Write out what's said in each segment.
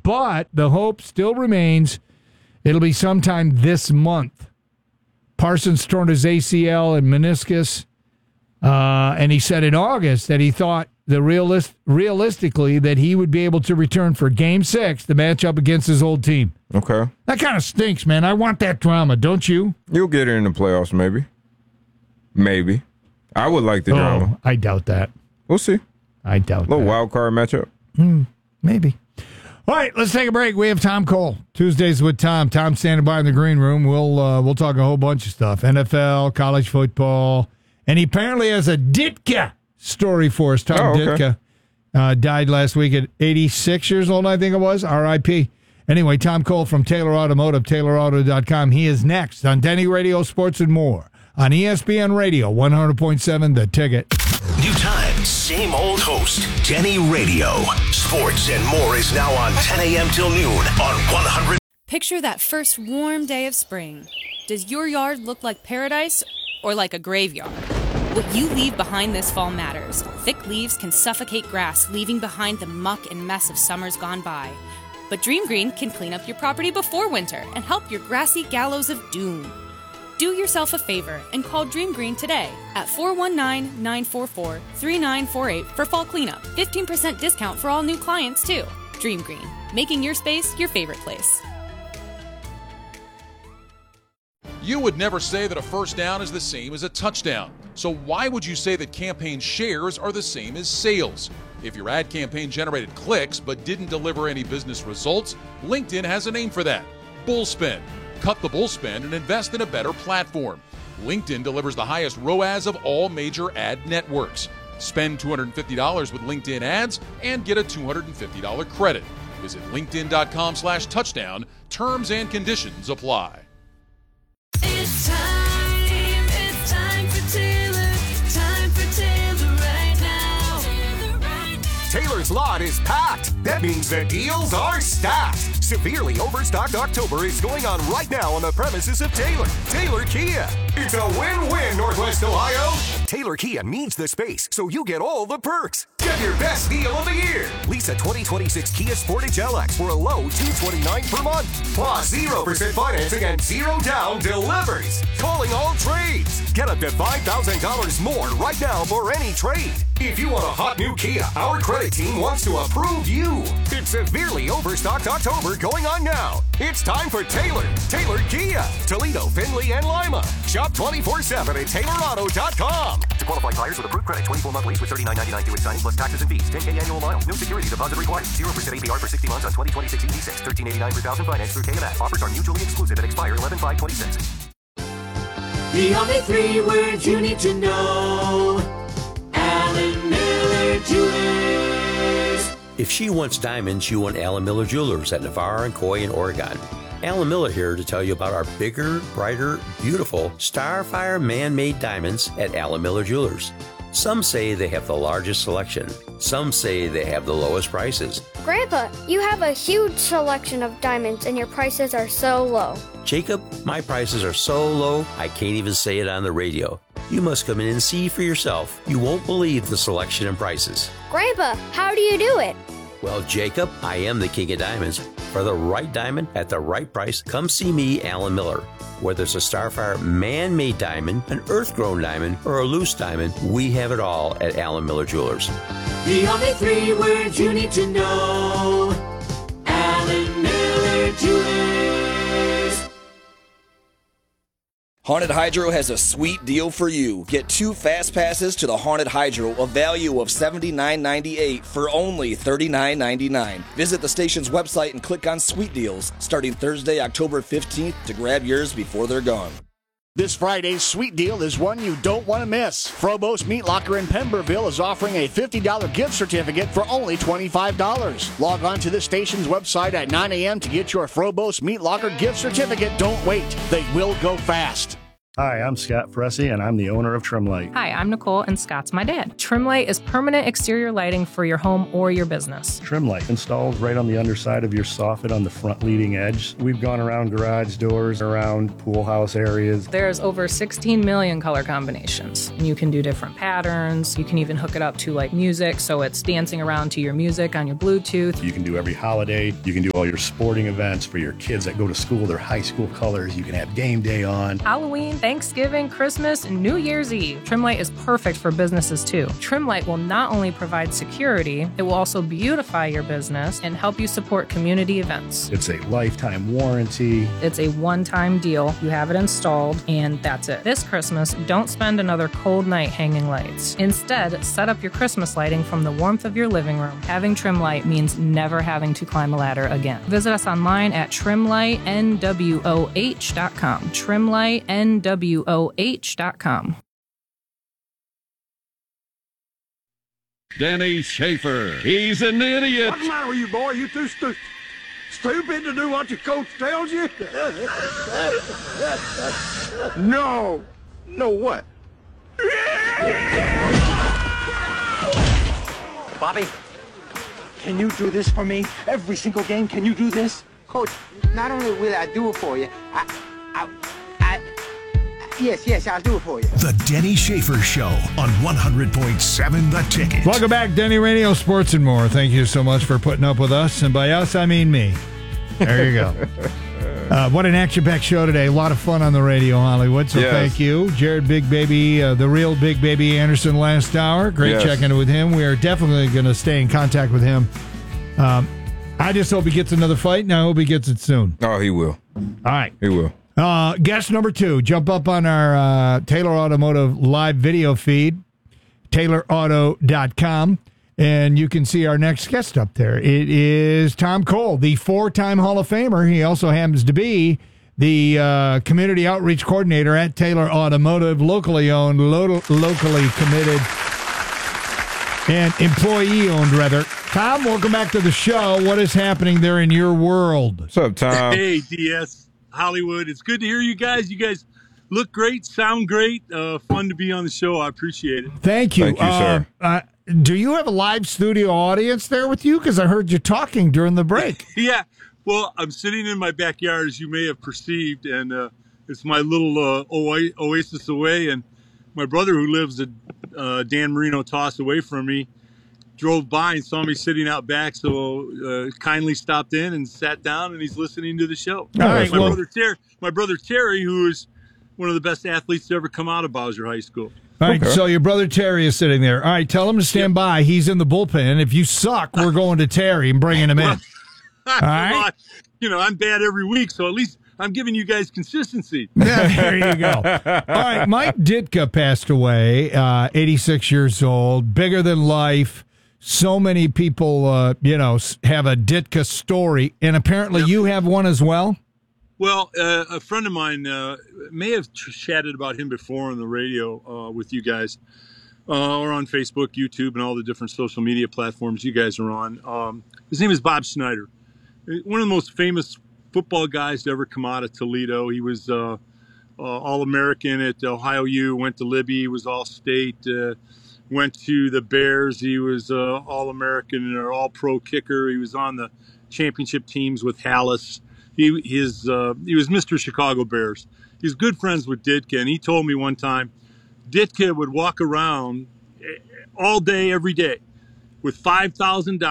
but the hope still remains it'll be sometime this month. Parsons torn his ACL and meniscus, and he said in August that he thought realistically that he would be able to return for Game 6, the matchup against his old team. Okay. That kind of stinks, man. I want that drama, don't you? You'll get it in the playoffs, maybe. Maybe. I would like the drama. I doubt that. We'll see. I doubt that. Little wild card matchup. Maybe. All right, let's take a break. We have Tom Cole. Tuesdays with Tom. Tom standing by in the green room. We'll talk a whole bunch of stuff. NFL, college football, and he apparently has a Ditka story for us. Tom Ditka died last week at 86 years old, I think it was. R.I.P. Anyway, Tom Cole from Taylor Automotive, TaylorAuto.com. He is next on Denny Radio Sports and More on ESPN Radio, 100.7 The Ticket. New time, same old host. Denny Radio. Sports and More is now on 10 a.m. till noon on 100. Picture that first warm day of spring. Does your yard look like paradise or like a graveyard? What you leave behind this fall matters. Thick leaves can suffocate grass, leaving behind the muck and mess of summers gone by. But Dream Green can clean up your property before winter and help your grassy gallows of doom. Do yourself a favor and call Dream Green today at 419-944-3948 for fall cleanup. 15% discount for all new clients, too. Dream Green, making your space your favorite place. You would never say that a first down is the same as a touchdown. So why would you say that campaign shares are the same as sales? If your ad campaign generated clicks but didn't deliver any business results, LinkedIn has a name for that: Bullspin. Cut the bullspin and invest in a better platform. LinkedIn delivers the highest ROAS of all major ad networks. Spend $250 with LinkedIn ads and get a $250 credit. Visit linkedin.com/touchdown. Terms and conditions apply. It's time for Taylor. Time for Taylor right now. Taylor's lot is packed. That means the deals are stacked. Severely overstocked October is going on right now on the premises of Taylor Kia. It's a win-win, Northwest Ohio. Taylor Kia needs the space, so you get all the perks. Get your best deal of the year. Lease a 2026 Kia Sportage LX for a low $229 per month. Plus 0% financing and 0 down delivers. Calling all trades. Get up to $5,000 more right now for any trade. If you want a hot new Kia, our credit team wants to approve you. It's severely overstocked October going on now. It's time for Taylor Kia. Toledo, Findlay, and Lima. Shop 24/7 at TaylorAuto.com. To qualified buyers with approved credit, 24-month lease with $39.99 due at signing plus taxes and fees. 10K annual miles. No security deposit required. 0% APR for 60 months on 2026 EV6. $13.89 per thousand finance through KMF. Offers are mutually exclusive and expire 11/5/26. The only 3 words you need to know. Alan Miller Jewelers. If she wants diamonds, you want Alan Miller Jewelers at Navarre and Coy in Oregon. Alan Miller here to tell you about our bigger, brighter, beautiful Starfire man-made diamonds at Alan Miller Jewelers. Some say they have the largest selection. Some say they have the lowest prices. Grandpa, you have a huge selection of diamonds and your prices are so low. Jacob, my prices are so low, I can't even say it on the radio. You must come in and see for yourself. You won't believe the selection and prices. Grandpa, how do you do it? Well, Jacob, I am the king of diamonds. For the right diamond at the right price, come see me, Alan Miller. Whether it's a Starfire man-made diamond, an earth-grown diamond, or a loose diamond, we have it all at Alan Miller Jewelers. The only 3 words you need to know. Alan Miller Jewelers. Haunted Hydro has a sweet deal for you. Get 2 fast passes to the Haunted Hydro, a value of $79.98 for only $39.99. Visit the station's website and click on Sweet Deals starting Thursday, October 15th to grab yours before they're gone. This Friday's sweet deal is one you don't want to miss. Frobos Meat Locker in Pemberville is offering a $50 gift certificate for only $25. Log on to the station's website at 9 a.m. to get your Frobos Meat Locker gift certificate. Don't wait. They will go fast. Hi, I'm Scott Fressy, and I'm the owner of Trimlight. Hi, I'm Nicole, and Scott's my dad. Trimlight is permanent exterior lighting for your home or your business. Trimlight installs right on the underside of your soffit on the front leading edge. We've gone around garage doors, around pool house areas. There's over 16 million color combinations. And you can do different patterns. You can even hook it up to like music, so it's dancing around to your music on your Bluetooth. You can do every holiday. You can do all your sporting events for your kids that go to school, their high school colors. You can have game day on. Halloween, Thanksgiving, Christmas, and New Year's Eve. Trimlight is perfect for businesses too. Trimlight will not only provide security, it will also beautify your business and help you support community events. It's a lifetime warranty. It's a one-time deal. You have it installed, and that's it. This Christmas, don't spend another cold night hanging lights. Instead, set up your Christmas lighting from the warmth of your living room. Having Trimlight means never having to climb a ladder again. Visit us online at trimlightnwoh.com. trimlightnwoh.com. Denny Schaefer. He's an idiot. What's the matter with you, boy? You too stupid to do what your coach tells you? No. No what? Bobby, can you do this for me? Every single game, can you do this? Coach, not only will I do it for you, Yes, I'll do it for you. The Denny Schaefer Show on 100.7 The Ticket. Welcome back, Denny Radio, Sports and More. Thank you so much for putting up with us. And by us, I mean me. There you go. What an action-packed show today. A lot of fun on the radio, Hollywood. So Thank you. Jared Big Baby, the real Big Baby Anderson last hour. Great checking in with him. We are definitely going to stay in contact with him. I just hope he gets another fight, and I hope he gets it soon. Oh, he will. All right. He will. Guest number 2, jump up on our Taylor Automotive live video feed, taylorauto.com, and you can see our next guest up there. It is Tom Cole, the 4-time Hall of Famer. He also happens to be the community outreach coordinator at Taylor Automotive, locally owned, locally committed, and employee-owned, rather. Tom, welcome back to the show. What is happening there in your world? What's up, Tom? Hey, DS. Hollywood. It's good to hear you guys. You guys look great, sound great. Fun to be on the show. I appreciate it. Thank you. Thank you, sir. Do you have a live studio audience there with you? Because I heard you talking during the break. Yeah. Well, I'm sitting in my backyard, as you may have perceived, and it's my little oasis away. And my brother, who lives a Dan Marino toss away from me, drove by and saw me sitting out back, so kindly stopped in and sat down, and he's listening to the show. All right, my brother Terry, who is one of the best athletes to ever come out of Bowser High School. All right, so your brother Terry is sitting there. All right, tell him to stand by. He's in the bullpen. If you suck, we're going to Terry and bringing him in. All right? I'm bad every week, so at least I'm giving you guys consistency. Yeah, there you go. All right, Mike Ditka passed away, 86 years old, bigger than life. So many people, have a Ditka story, and apparently you have one as well? Well, a friend of mine may have chatted about him before on the radio with you guys, or on Facebook, YouTube, and all the different social media platforms you guys are on. His name is Bob Schneider, one of the most famous football guys to ever come out of Toledo. He was All-American at Ohio U, went to Libby, was All-State, went to the Bears. He was All-American or All-Pro kicker. He was on the championship teams with Hallis. He was Mr. Chicago Bears. He's good friends with Ditka, and he told me one time Ditka would walk around all day, every day, with $5,000 and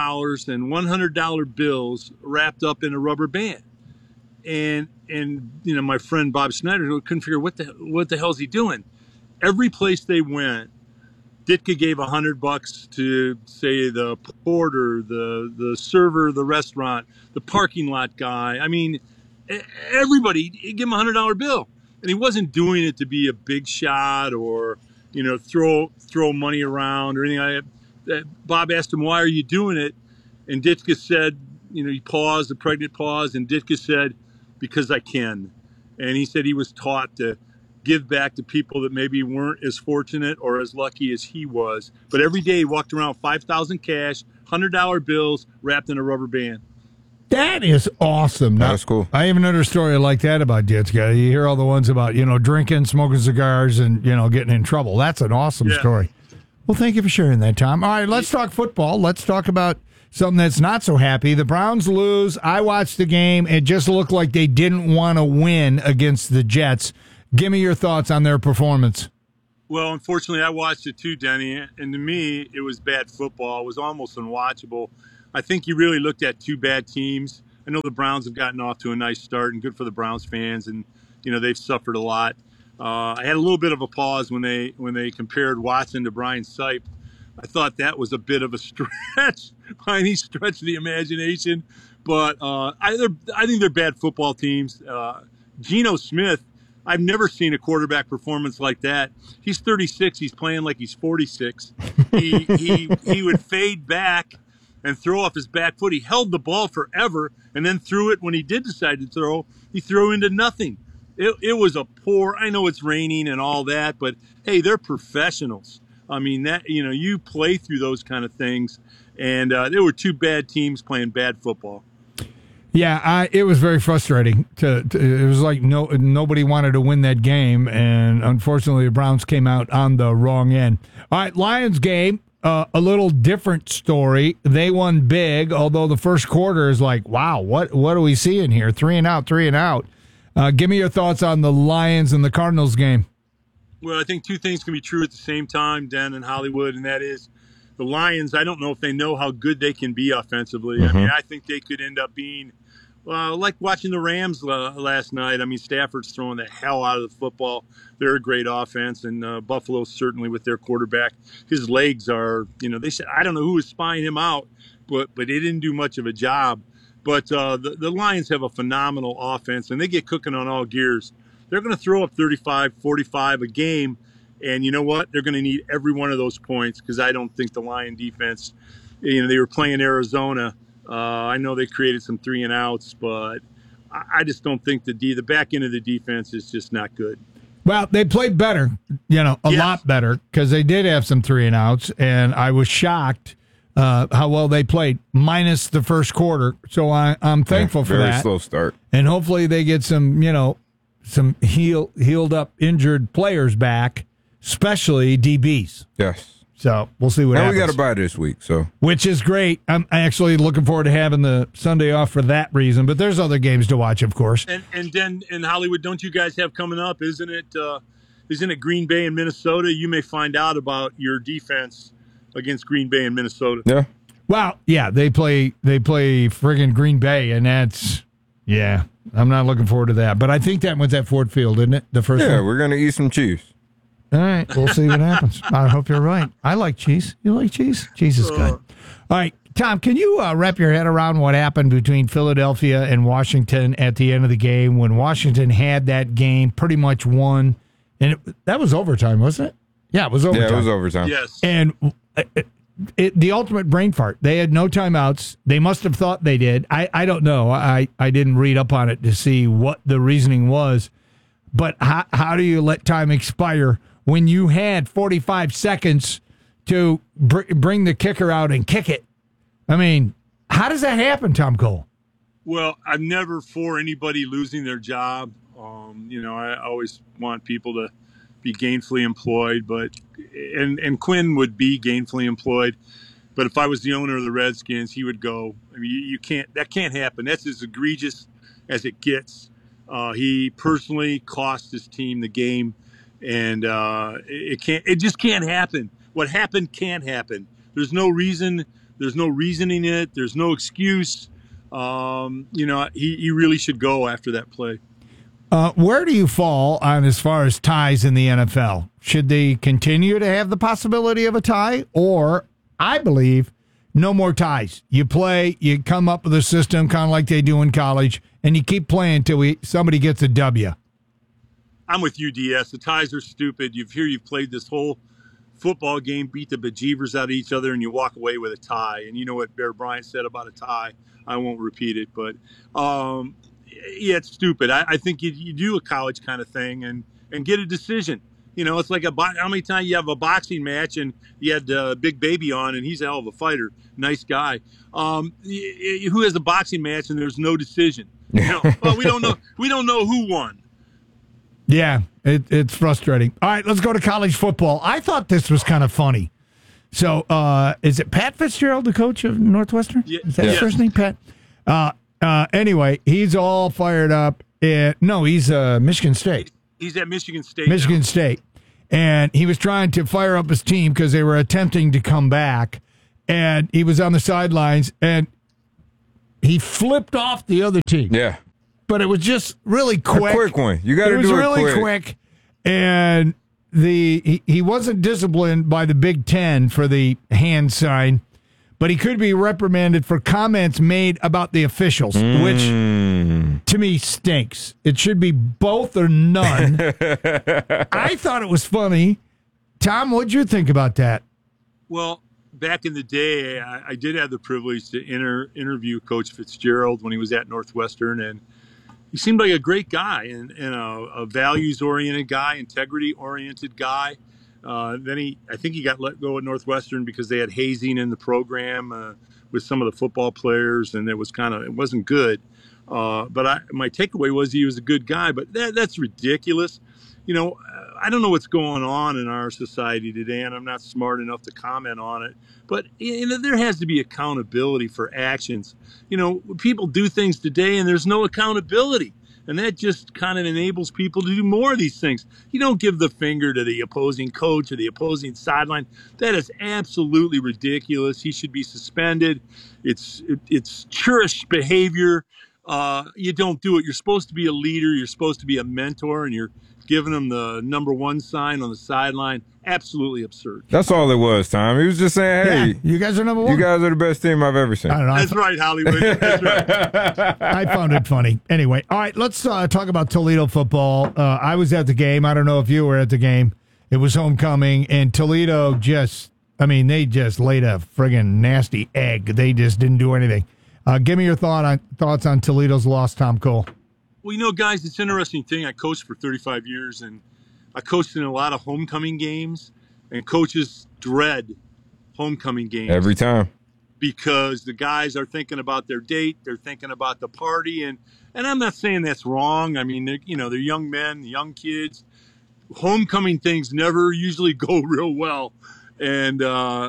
$100 bills wrapped up in a rubber band. And my friend Bob Schneider couldn't figure what the hell is he doing. Every place they went, Ditka gave $100 to, say, the porter, the server, the restaurant, the parking lot guy. I mean, everybody, he'd give him a $100 bill. And he wasn't doing it to be a big shot or, throw money around or anything like that. Bob asked him, why are you doing it? And Ditka said, he paused, a pregnant pause, and Ditka said, because I can. And he said he was taught to give back to people that maybe weren't as fortunate or as lucky as he was. But every day he walked around $5,000 cash, $100 bills wrapped in a rubber band. That is awesome. That's cool. I haven't heard a story like that about Ditka. You hear all the ones about, drinking, smoking cigars, and, getting in trouble. That's an awesome story. Well, thank you for sharing that, Tom. All right, let's talk football. Let's talk about something that's not so happy. The Browns lose. I watched the game. It just looked like they didn't want to win against the Jets. Give me your thoughts on their performance. Well, unfortunately, I watched it too, Denny, and to me, it was bad football. It was almost unwatchable. I think you really looked at two bad teams. I know the Browns have gotten off to a nice start, and good for the Browns fans, and they've suffered a lot. I had a little bit of a pause when they compared Watson to Brian Sipe. I thought that was a bit of a stretch. He stretched the imagination, but I think they're bad football teams. Geno Smith, I've never seen a quarterback performance like that. He's 36. He's playing like he's 46. He would fade back and throw off his back foot. He held the ball forever and then threw it. When he did decide to throw, he threw into nothing. It was a poor. I know it's raining and all that, but hey, they're professionals. I mean, that you play through those kind of things, and there were two bad teams playing bad football. Yeah, it was very frustrating. It was like nobody wanted to win that game, and unfortunately, the Browns came out on the wrong end. All right, Lions game, a little different story. They won big, although the first quarter is like, wow, what are we seeing here? 3 and out. Give me your thoughts on the Lions and the Cardinals game. Well, I think two things can be true at the same time, Den and Hollywood, and that is the Lions, I don't know if they know how good they can be offensively. Mm-hmm. I mean, I think they could end up being like watching the Rams last night. I mean, Stafford's throwing the hell out of the football. They're a great offense, and Buffalo certainly with their quarterback. His legs are, they said, I don't know who was spying him out, but he didn't do much of a job. But the Lions have a phenomenal offense, and they get cooking on all gears. They're going to throw up 35, 45 a game, and you know what? They're going to need every one of those points because I don't think the Lion defense, they were playing Arizona. I know they created some 3 and outs, but I just don't think the back end of the defense is just not good. Well, they played better, lot better, because they did have some 3 and outs, and I was shocked how well they played, minus the first quarter. So I'm thankful for that. Very slow start. And hopefully they get some healed up injured players back, especially DBs. Yes. So we'll see what happens. We got a bye this week, which is great. I'm actually looking forward to having the Sunday off for that reason. But there's other games to watch, of course. And then in Hollywood, don't you guys have coming up? Isn't it Green Bay and Minnesota? You may find out about your defense against Green Bay and Minnesota. Yeah. Well, yeah, they play friggin' Green Bay, and that's I'm not looking forward to that. But I think that one's at Ford Field, isn't it? The first one? Yeah, we're gonna eat some cheese. All right, we'll see what happens. I hope you're right. I like cheese. You like cheese? Cheese is good. All right, Tom, can you wrap your head around what happened between Philadelphia and Washington at the end of the game when Washington had that game pretty much won? And that was overtime, wasn't it? Yeah, it was overtime. Yeah, it was overtime. Yes. And the ultimate brain fart. They had no timeouts. They must have thought they did. I don't know. I didn't read up on it to see what the reasoning was. But how do you let time expire when you had 45 seconds to bring the kicker out and kick it? I mean, how does that happen, Tom Cole? Well, I'm never for anybody losing their job. I always want people to be gainfully employed, and Quinn would be gainfully employed. But if I was the owner of the Redskins, he would go. I mean, that can't happen. That's as egregious as it gets. He personally cost his team the game. And it just can't happen. What happened can't happen. There's no reason. There's no reasoning it. There's no excuse. He really should go after that play. Where do you fall on as far as ties in the NFL? Should they continue to have the possibility of a tie? Or, I believe, no more ties. You play, you come up with a system kind of like they do in college, and you keep playing until somebody gets a W. I'm with you, DS. The ties are stupid. You've played this whole football game, beat the bejeevers out of each other, and you walk away with a tie. And you know what Bear Bryant said about a tie. I won't repeat it, but it's stupid. I think you do a college kind of thing and get a decision. You know, it's like how many times you have a boxing match and you had Big Baby on, and he's a hell of a fighter, nice guy. Who has a boxing match and there's no decision? You know, well, we don't know who won. Yeah, it's frustrating. All right, let's go to college football. I thought this was kind of funny. So, is it Pat Fitzgerald, the coach of Northwestern? Yeah. Is that his first name, Pat? Anyway, he's all fired up. No, he's Michigan State. He's at Michigan State. Michigan State. And he was trying to fire up his team because they were attempting to come back. And he was on the sidelines, and he flipped off the other team. Yeah. But it was just really quick. A quick one. You got to do it really quick. And he wasn't disciplined by the Big Ten for the hand sign, but he could be reprimanded for comments made about the officials, which to me stinks. It should be both or none. I thought it was funny. Tom, what'd you think about that? Well, back in the day, I did have the privilege to interview Coach Fitzgerald when he was at Northwestern, and he seemed like a great guy and a values-oriented guy, integrity-oriented guy. Then I think he got let go at Northwestern because they had hazing in the program with some of the football players, and it wasn't good. But my takeaway was he was a good guy, but that's ridiculous. You know, I don't know what's going on in our society today, and I'm not smart enough to comment on it. But you know, there has to be accountability for actions. You know, people do things today, and there's no accountability. And that just kind of enables people to do more of these things. You don't give the finger to the opposing coach or the opposing sideline. That is absolutely ridiculous. He should be suspended. It's churlish behavior. You don't do it. You're supposed to be a leader. You're supposed to be a mentor, and you're giving them the number one sign on the sideline. Absolutely absurd. That's all it was, Tom. He was just saying, hey, you guys are number one. You guys are the best team I've ever seen. I don't know. That's right, Hollywood. That's right. I found it funny. Anyway, all right, let's talk about Toledo football. I was at the game. I don't know if you were at the game. It was homecoming, and Toledo they just laid a friggin' nasty egg. They just didn't do anything. Give me your thoughts on Toledo's loss, Tom Cole. Well, you know, guys, it's an interesting thing. I coached for 35 years, and I coached in a lot of homecoming games, and coaches dread homecoming games. Every time. Because the guys are thinking about their date, they're thinking about the party, and I'm not saying that's wrong. I mean, they're young men, young kids. Homecoming things never usually go real well, and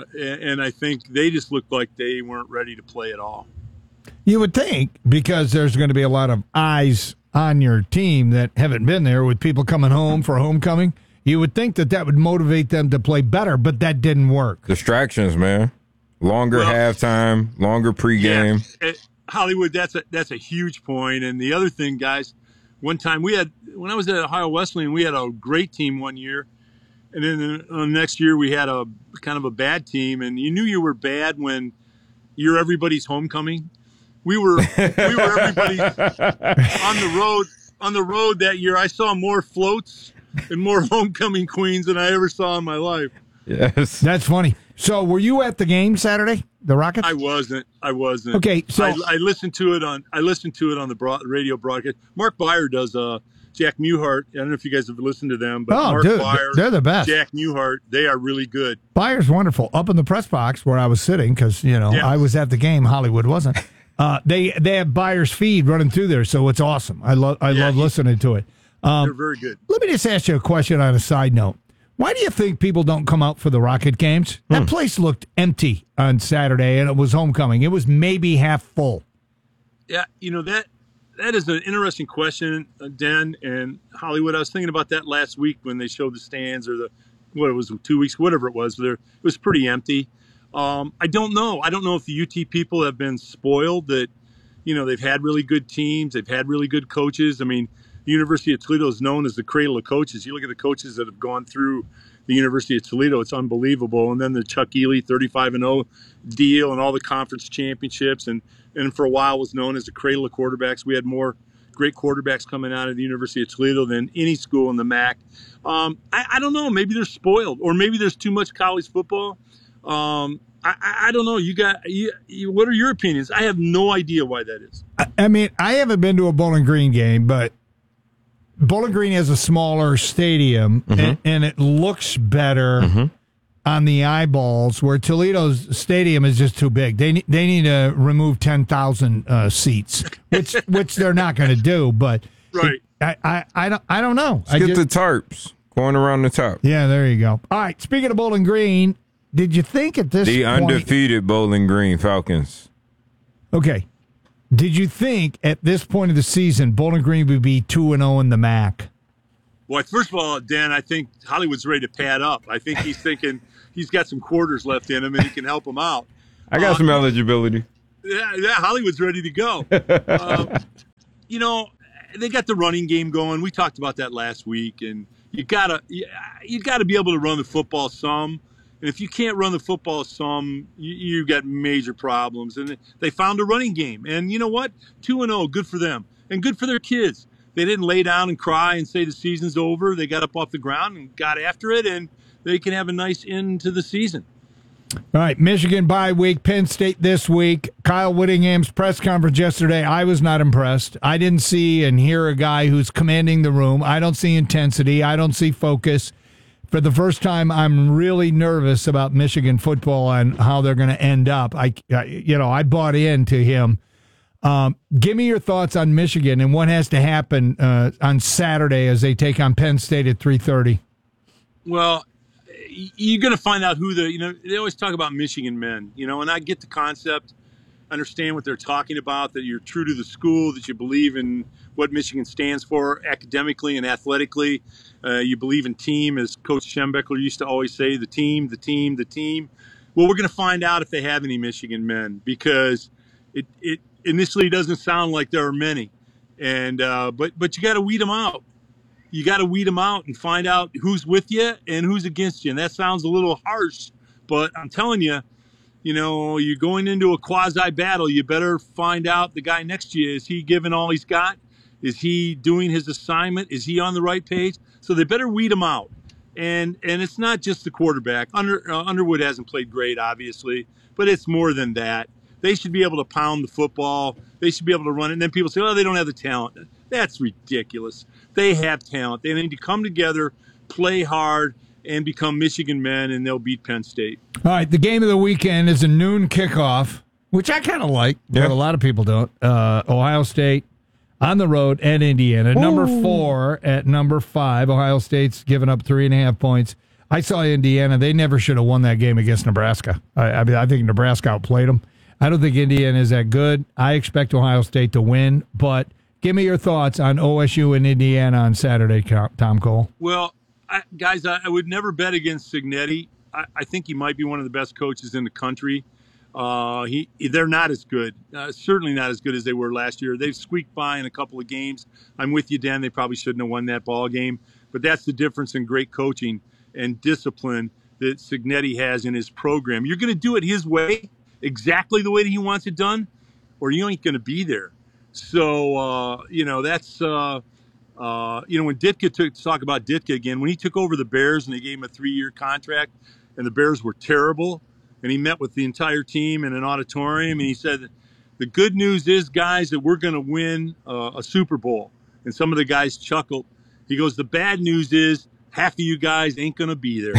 I think they just looked like they weren't ready to play at all. You would think, because there's going to be a lot of eyes on your team that haven't been there with people coming home for homecoming, you would think that would motivate them to play better, but that didn't work. Distractions, man. Longer halftime, longer pregame. Yeah, Hollywood, that's a huge point. And the other thing, guys, one time when I was at Ohio Wesleyan, we had a great team one year. And then the next year we had a kind of a bad team. And you knew you were bad when you're everybody's homecoming. We were everybody on the road that year. I saw more floats and more homecoming queens than I ever saw in my life. Yes, that's funny. So, were you at the game Saturday? The Rockets? I wasn't. Okay, so I listened to it on the radio broadcast. Mark Beyer does Jack Newhart. I don't know if you guys have listened to them, but Mark Beyer, they're the best. Jack Newhart, they are really good. Bayer's wonderful. Up in the press box where I was sitting, because I was at the game, Hollywood wasn't. They have Bayer's feed running through there, so it's awesome. I love listening to it. They're very good. Let me just ask you a question on a side note. Why do you think people don't come out for the Rocket games? That place looked empty on Saturday, and it was homecoming. It was maybe half full. Yeah, that is an interesting question, Dan and Hollywood. I was thinking about that last week when they showed the stands, or 2 weeks, whatever it was. It was pretty empty. I don't know. I don't know if the UT people have been spoiled that, they've had really good teams. They've had really good coaches. I mean, the University of Toledo is known as the cradle of coaches. You look at the coaches that have gone through the University of Toledo, it's unbelievable. And then the Chuck Ely 35-0 deal and all the conference championships. And for a while was known as the cradle of quarterbacks. We had more great quarterbacks coming out of the University of Toledo than any school in the MAC. I don't know. Maybe they're spoiled, or maybe there's too much college football. I don't know. What are your opinions? I have no idea why that is. I mean, I haven't been to a Bowling Green game, but Bowling Green has a smaller stadium, and it looks better on the eyeballs, where Toledo's stadium is just too big. They need to remove 10,000 seats, which they're not going to do. But right, I don't know. Let's get the tarps going around the top. Yeah, there you go. All right. Speaking of Bowling Green, did you think at this the point, undefeated Bowling Green Falcons? Okay. Did you think at this point of the season Bowling Green would be 2-0 in the MAC? Well, first of all, Dan, I think Hollywood's ready to pad up. I think he's thinking he's got some quarters left in him and he can help them out. I got some eligibility. Yeah, Hollywood's ready to go. You know, they got the running game going. We talked about that last week, and you gotta be able to run the football some. And if you can't run the football some, you've got major problems. And they found a running game. And you know what? 2-0, good for them. And good for their kids. They didn't lay down and cry and say the season's over. They got up off the ground and got after it, and they can have a nice end to the season. All right, Michigan bye week, Penn State this week. Kyle Whittingham's press conference yesterday, I was not impressed. I didn't see and hear a guy who's commanding the room. I don't see intensity. I don't see focus. For the first time, I'm really nervous about Michigan football and how they're going to end up. I bought into him. Give me your thoughts on Michigan and what has to happen on Saturday as they take on Penn State at 3:30. Well, you're going to find out who they always talk about Michigan men, and I get the concept, understand what they're talking about, that you're true to the school, that you believe in what Michigan stands for academically and athletically. You believe in team, as Coach Schembechler used to always say, the team, the team, the team. Well, we're going to find out if they have any Michigan men, because it initially doesn't sound like there are many. And but you got to weed them out. You got to weed them out and find out who's with you and who's against you. And that sounds a little harsh, but I'm telling you, you're going into a quasi battle. You better find out the guy next to you. Is he giving all he's got? Is he doing his assignment? Is he on the right page? So they better weed him out. And it's not just the quarterback. Underwood hasn't played great, obviously, but it's more than that. They should be able to pound the football. They should be able to run it. And then people say, oh, they don't have the talent. That's ridiculous. They have talent. They need to come together, play hard, and become Michigan men, and they'll beat Penn State. All right, the game of the weekend is a noon kickoff, which I kind of like, but a lot of people don't. Ohio State on the road at Indiana. Ooh. Number 4 at number 5. Ohio State's given up 3.5 points. I saw Indiana. They never should have won that game against Nebraska. I think Nebraska outplayed them. I don't think Indiana is that good. I expect Ohio State to win, but give me your thoughts on OSU and Indiana on Saturday, Tom Cole. Well, guys, I would never bet against Cignetti. I think he might be one of the best coaches in the country. They're not as good, certainly not as good as they were last year. They've squeaked by in a couple of games. I'm with you, Dan. They probably shouldn't have won that ball game, but that's the difference in great coaching and discipline that Cignetti has in his program. You're going to do it his way, exactly the way that he wants it done, or you ain't going to be there. So, that's, when Ditka talk about Ditka again, when he took over the Bears and they gave him a 3-year contract and the Bears were terrible, and he met with the entire team in an auditorium and he said, the good news is, guys, that we're going to win a Super Bowl. And some of the guys chuckled. He goes, the bad news is half of you guys ain't going to be there.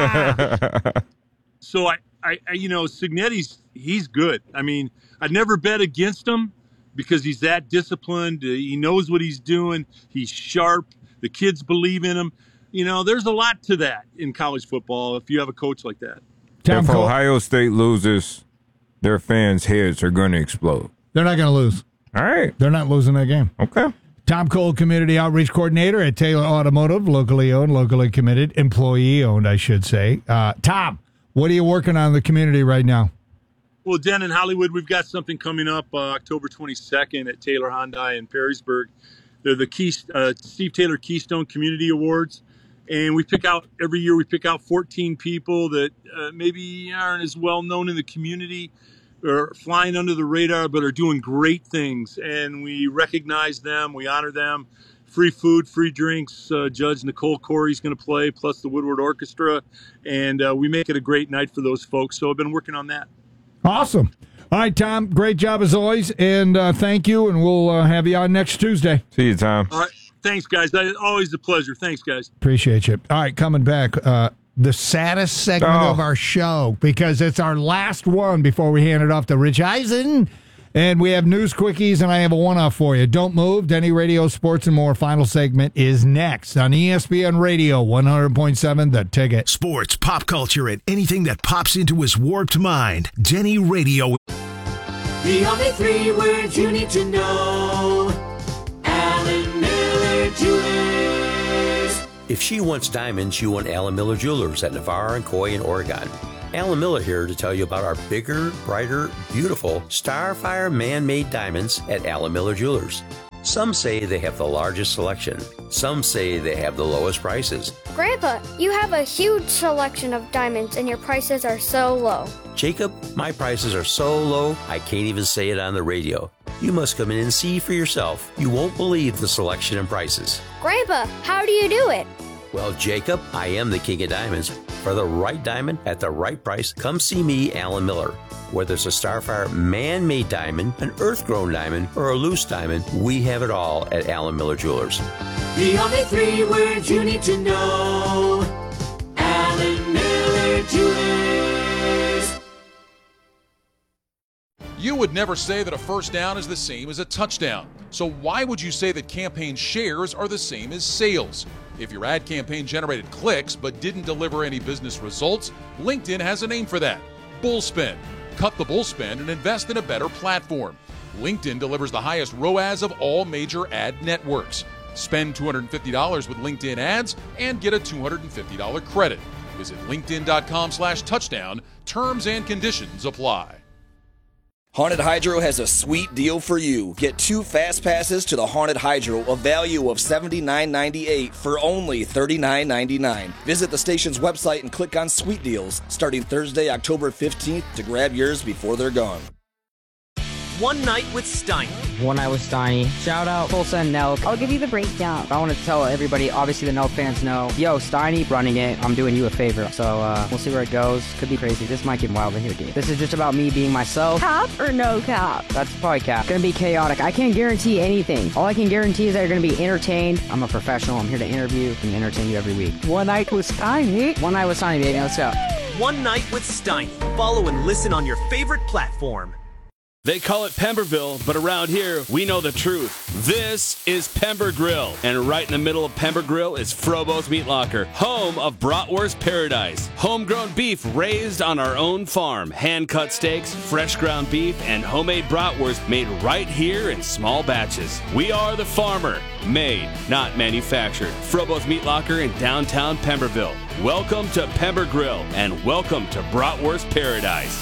So Cignetti's, he's good. I mean, I'd never bet against him because he's that disciplined. He knows what he's doing. He's sharp. The kids believe in him. There's a lot to that in college football if you have a coach like that. If Ohio State loses, their fans' heads are going to explode. They're not going to lose. All right. They're not losing that game. Okay. Tom Cole, Community Outreach Coordinator at Taylor Automotive, locally owned, locally committed, employee-owned, I should say. Tom, what are you working on in the community right now? Well, Dan, in Hollywood, we've got something coming up October 22nd at Taylor Hyundai in Perrysburg. They're the Steve Taylor Keystone Community Awards. And every year we pick out 14 people that maybe aren't as well known in the community or flying under the radar, but are doing great things. And we recognize them. We honor them. Free food, free drinks. Judge Nicole Corey's going to play, plus the Woodward Orchestra. And we make it a great night for those folks. So I've been working on that. Awesome. All right, Tom, great job as always. And thank you. And we'll have you on next Tuesday. See you, Tom. All right. Thanks, guys. Always a pleasure. Thanks, guys. Appreciate you. All right, coming back. The saddest segment of our show, because it's our last one before we hand it off to Rich Eisen. And we have news quickies, and I have a one-off for you. Don't move. Denny Radio, Sports, and More. Final segment is next on ESPN Radio 100.7 The Ticket. Sports, pop culture, and anything that pops into his warped mind. Denny Radio. The only 3 words you need to know. Alan Miller Jewelers. If she wants diamonds, you want Alan Miller Jewelers at Navarre and Coy in Oregon. Alan Miller here to tell you about our bigger, brighter, beautiful Starfire man-made diamonds at Alan Miller Jewelers. Some say they have the largest selection. Some say they have the lowest prices. Grandpa, you have a huge selection of diamonds and your prices are so low. Jacob, my prices are so low, I can't even say it on the radio. You must come in and see for yourself. You won't believe the selection and prices. Grandpa, how do you do it? Well, Jacob, I am the king of diamonds. For the right diamond at the right price, come see me, Alan Miller. Whether it's a Starfire man-made diamond, an earth-grown diamond, or a loose diamond, we have it all at Alan Miller Jewelers. The only 3 words you need to know. Alan Miller Jewelers. You would never say that a first down is the same as a touchdown. So why would you say that campaign shares are the same as sales? If your ad campaign generated clicks but didn't deliver any business results, LinkedIn has a name for that: Bullspend. Cut the bullspend and invest in a better platform. LinkedIn delivers the highest ROAS of all major ad networks. Spend $250 with LinkedIn ads and get a $250 credit. Visit linkedin.com/touchdown. Terms and conditions apply. Haunted Hydro has a sweet deal for you. Get 2 fast passes to the Haunted Hydro, a value of $79.98 for only $39.99. Visit the station's website and click on Sweet Deals starting Thursday, October 15th to grab yours before they're gone. One Night with Steiny. One Night with Steiny. Shout out Tulsa and Nelk. I'll give you the breakdown. I want to tell everybody, obviously the Nelk fans know, yo, Steiny running it, I'm doing you a favor. So we'll see where it goes. Could be crazy. This might get wild in here, dude. This is just about me being myself. Cap or no cap? That's probably cap. Gonna be chaotic. I can't guarantee anything. All I can guarantee is that you're gonna be entertained. I'm a professional. I'm here to interview and entertain you every week. One Night with Steiny. One Night with Steiny, baby. Let's go. One Night with Steiny. Follow and listen on your favorite platform. They call it Pemberville, but around here, we know the truth. This is Pember Grill, and right in the middle of Pember Grill is Frobo's Meat Locker, home of Bratwurst Paradise. Homegrown beef raised on our own farm, hand-cut steaks, fresh ground beef, and homemade bratwurst made right here in small batches. We are the farmer, made, not manufactured. Frobo's Meat Locker in downtown Pemberville. Welcome to Pember Grill, and welcome to Bratwurst Paradise.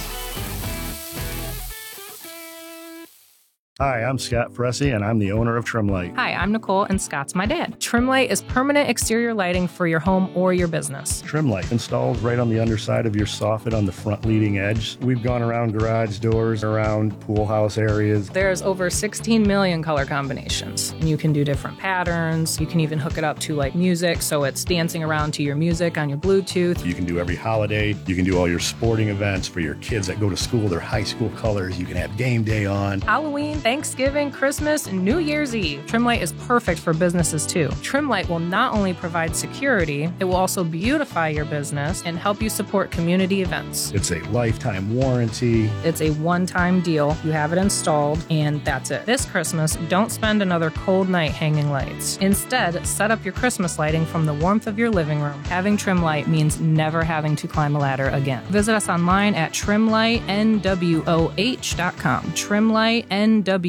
Hi, I'm Scott Fressy, and I'm the owner of Trimlight. Hi, I'm Nicole, and Scott's my dad. Trimlight is permanent exterior lighting for your home or your business. Trimlight installed right on the underside of your soffit on the front leading edge. We've gone around garage doors, around pool house areas. There's over 16 million color combinations. You can do different patterns. You can even hook it up to like music, so it's dancing around to your music on your Bluetooth. You can do every holiday. You can do all your sporting events for your kids that go to school, their high school colors. You can have game day on. Halloween, Thanksgiving, Christmas, and New Year's Eve. Trimlight is perfect for businesses too. Trimlight will not only provide security, it will also beautify your business and help you support community events. It's a lifetime warranty. It's a one-time deal. You have it installed, and that's it. This Christmas, don't spend another cold night hanging lights. Instead, set up your Christmas lighting from the warmth of your living room. Having Trimlight means never having to climb a ladder again. Visit us online at trimlightnwoh.com. trimlightnwoh.com.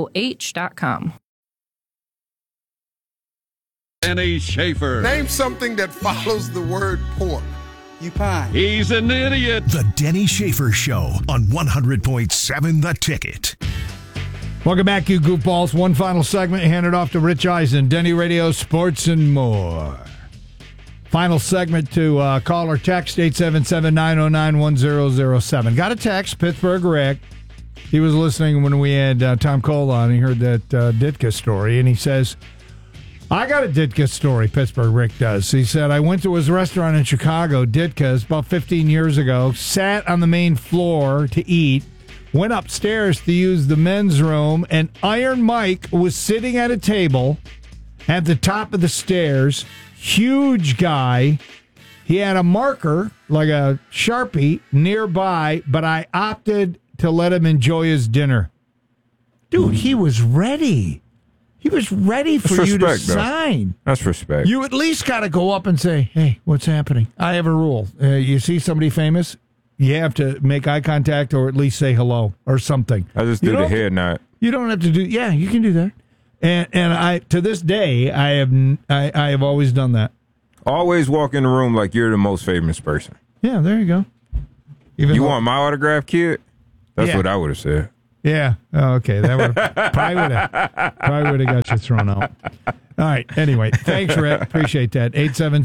Denny Schaefer. Name something that follows the word pork. You pie. He's an idiot. The Denny Schaefer Show on 100.7 The Ticket. Welcome back, you goofballs. One final segment handed off to Rich Eisen, Denny Radio, Sports, and More. Final segment to call or text 877-909-1007. Got a text, Pittsburgh Rick. He was listening when we had Tom Cole on. He heard that Ditka story, and he says, I got a Ditka story, Pittsburgh Rick does. He said, I went to his restaurant in Chicago, Ditka's, about 15 years ago, sat on the main floor to eat, went upstairs to use the men's room, and Iron Mike was sitting at a table, at the top of the stairs. Huge guy. He had a marker, like a Sharpie, nearby, but I opted to let him enjoy his dinner. Dude, he was ready. He was ready for you to sign. That's respect. You at least got to go up and say, hey, what's happening? I have a rule. You see somebody famous, you have to make eye contact or at least say hello or something. I just do the head nod. You don't have to do, yeah, you can do that. And I, to this day, I have always done that. Always walk in the room like you're the most famous person. Yeah, there you go. You want my autograph, kid? That's what I would have said. Yeah. Oh, okay. That would probably would have got you thrown out. All right. Anyway, thanks, Rick. Appreciate that.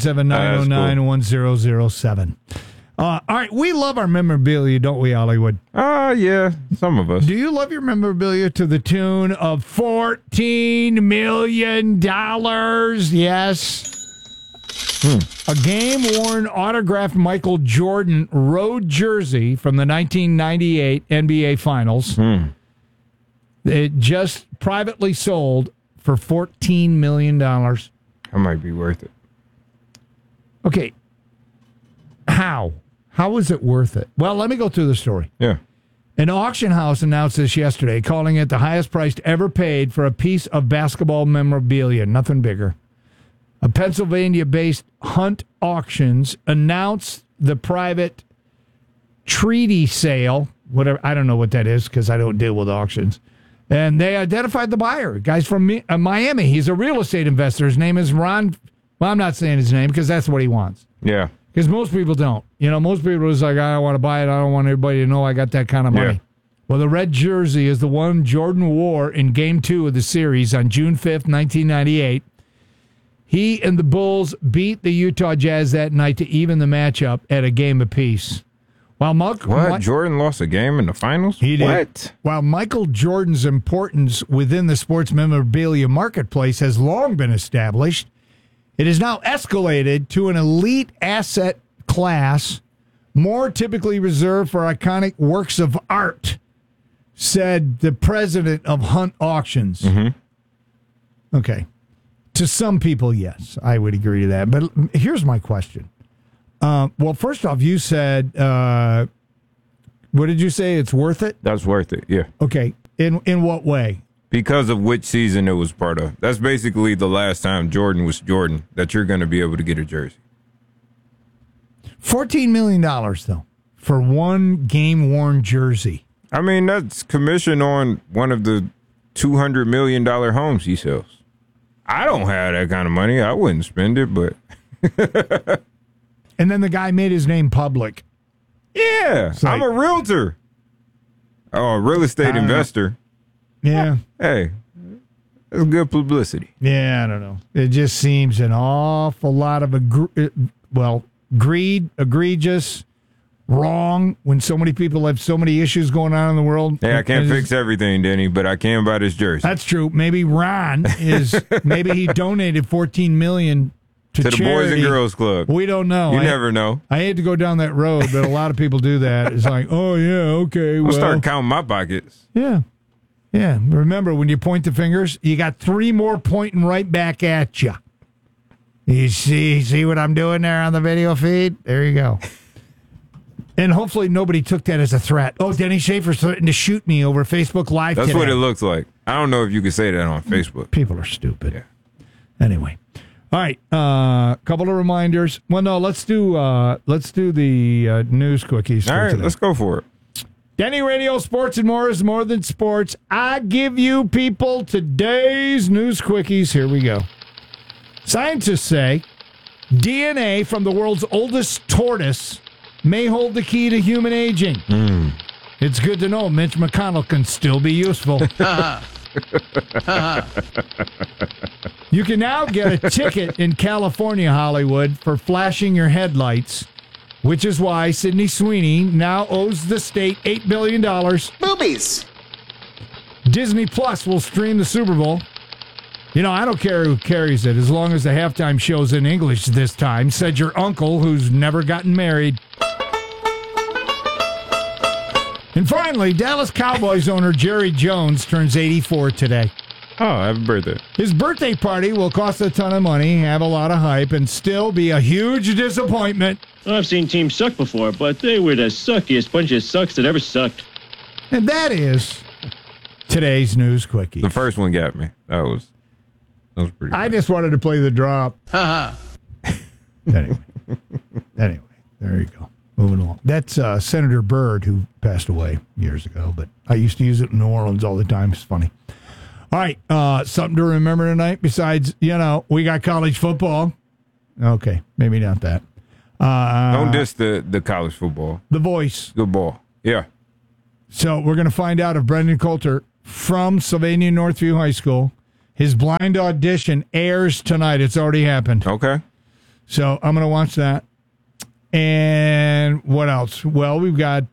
877-909-1007. All right. We love our memorabilia, don't we, Hollywood? Yeah. Some of us. Do you love your memorabilia to the tune of $14 million? Yes. A game-worn autographed Michael Jordan road jersey from the 1998 NBA Finals. It just privately sold for $14 million. That might be worth it. Okay. How? How is it worth it? Well, let me go through the story. Yeah. An auction house announced this yesterday, calling it the highest price ever paid for a piece of basketball memorabilia. Nothing bigger. A Pennsylvania-based Hunt Auctions announced the private treaty sale. Whatever, I don't know what that is because I don't deal with auctions. And they identified the buyer. A guy's from Miami. He's a real estate investor. His name is Ron. Well, I'm not saying his name because that's what he wants. Yeah. Because most people don't. You know, most people are just like, I don't want to buy it. I don't want everybody to know I got that kind of money. Yeah. Well, the red jersey is the one Jordan wore in Game 2 of the series on June 5th, 1998. He and the Bulls beat the Utah Jazz that night to even the matchup at a game apiece. While Jordan lost a game in the finals? He did. What? While Michael Jordan's importance within the sports memorabilia marketplace has long been established, it is now escalated to an elite asset class, more typically reserved for iconic works of art, said the president of Hunt Auctions. Okay. To some people, yes, I would agree to that. But here's my question. Well, first off, you said, what did you say? It's worth it? That's worth it, yeah. Okay. In what way? Because of which season it was part of. That's basically the last time Jordan was Jordan that you're going to be able to get a jersey. $14 million, though, for one game-worn jersey. I mean, that's commission on one of the $200 million homes he sells. I don't have that kind of money. I wouldn't spend it, but... And then the guy made his name public. Yeah, like, I'm a realtor. Oh, a real estate investor. Yeah. Hey, that's good publicity. Yeah, I don't know. It just seems an awful lot of greed, egregious, wrong, when so many people have so many issues going on in the world. Hey, I can't fix everything, Denny, but I can buy this jersey. That's true. Maybe Ron maybe he donated $14 million to the charity. Boys and Girls Club. We don't know. You never know. I hate to go down that road, but a lot of people do that. It's like, oh, yeah, okay, I'll start counting my pockets. Yeah. Yeah. Remember, when you point the fingers, you got 3 more pointing right back at you. You see what I'm doing there on the video feed? There you go. And hopefully nobody took that as a threat. Oh, Denny Schaefer's threatened to shoot me over Facebook Live That's today. what it looks like. I don't know if you can say that on Facebook. People are stupid. Yeah. Anyway. All right. Couple of reminders. Well, no, let's do the news quickies. All right, today. let's go for it. Denny Radio, sports and more is more than sports. I give you people today's news quickies. Here we go. Scientists say DNA from the world's oldest tortoise may hold the key to human aging. It's good to know Mitch McConnell can still be useful. You can now get a ticket in California, Hollywood, for flashing your headlights, which is why Sydney Sweeney now owes the state $8 billion. Boobies! Disney Plus will stream the Super Bowl. You know, I don't care who carries it, as long as the halftime show's in English this time, said your uncle who's never gotten married. And finally, Dallas Cowboys owner Jerry Jones turns 84 today. Oh, happy birthday. His birthday party will cost a ton of money, have a lot of hype, and still be a huge disappointment. I've seen teams suck before, but they were the suckiest bunch of sucks that ever sucked. And that is today's News Quickie. The first one got me. That was pretty I just wanted to play the drop. Anyway, there you go. Moving along. That's Senator Byrd, who passed away years ago, but I used to use it in New Orleans all the time. It's funny. All right, something to remember tonight besides, we got college football. Okay, maybe not that. Don't diss the college football. The Voice. Good ball. Yeah. So we're going to find out if Brendan Coulter from Sylvania Northview High School, his blind audition airs tonight. It's already happened. Okay. So I'm going to watch that. And what else? Well, we got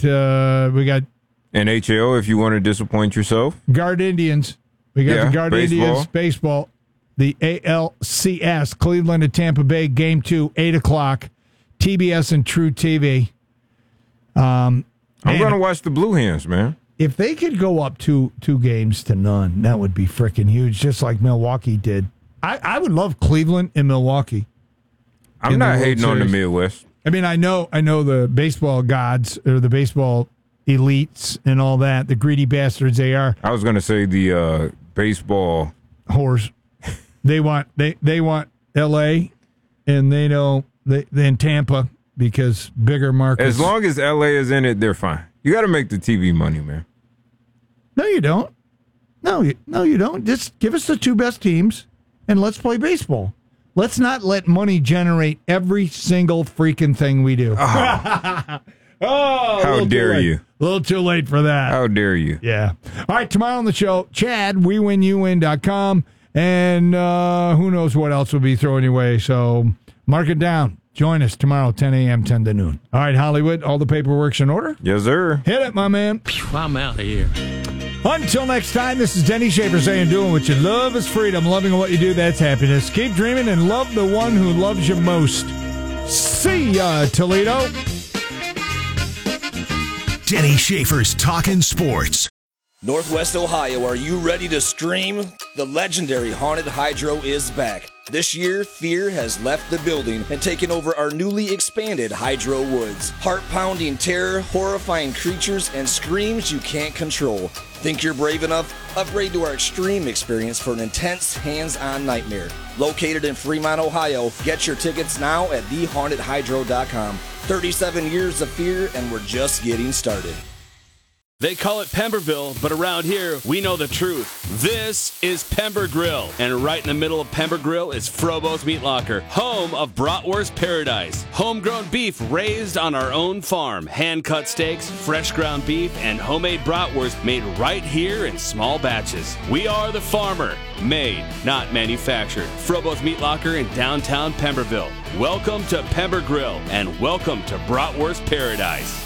NHL if you want to disappoint yourself. Guard Indians. We got the Guard Indians baseball. The ALCS, Cleveland and Tampa Bay, Game 2, 8 o'clock. TBS and True TV. I'm going to watch the Blue Hens, man. If they could go up 2-0, that would be freaking huge, just like Milwaukee did. I would love Cleveland and Milwaukee. I'm not hating on the Midwest. I mean, I know the baseball gods or the baseball elites and all that, the greedy bastards they are. I was going to say the baseball whores. They want L.A. and they know then Tampa because bigger markets. As long as L.A. is in it, they're fine. You got to make the TV money, man. No, you don't. No, you don't. Just give us the 2 best teams and let's play baseball. Let's not let money generate every single freaking thing we do. How dare you? A little too late for that. How dare you? Yeah. All right, tomorrow on the show, Chad, WeWinYouWin.com, and who knows what else we'll be throwing your way. So mark it down. Join us tomorrow, 10 a.m., 10 to noon. All right, Hollywood, all the paperwork's in order? Yes, sir. Hit it, my man. I'm out of here. Until next time, this is Denny Schaefer saying, doing what you love is freedom. Loving what you do, that's happiness. Keep dreaming and love the one who loves you most. See ya, Toledo. Denny Schaefer's Talkin' Sports. Northwest Ohio, are you ready to stream? The legendary Haunted Hydro is back. This year, fear has left the building and taken over our newly expanded Hydro Woods. Heart-pounding terror, horrifying creatures, and screams you can't control. Think you're brave enough? Upgrade to our extreme experience for an intense, hands-on nightmare. Located in Fremont, Ohio, get your tickets now at thehauntedhydro.com. 37 years of fear, and we're just getting started. They call it Pemberville, but around here, we know the truth. This is Pember Grill, and right in the middle of Pember Grill is Frobo's Meat Locker, home of Bratwurst Paradise. Homegrown beef raised on our own farm, hand-cut steaks, fresh ground beef, and homemade bratwurst made right here in small batches. We are the farmer, made, not manufactured. Frobo's Meat Locker in downtown Pemberville. Welcome to Pember Grill, and welcome to Bratwurst Paradise.